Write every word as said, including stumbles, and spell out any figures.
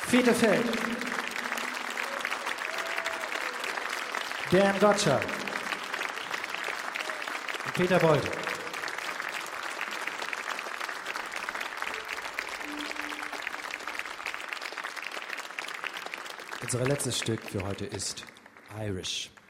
Fiete Feld, Dan Gottschalk und Peter Bolte. Unser letztes Stück für heute ist Irish.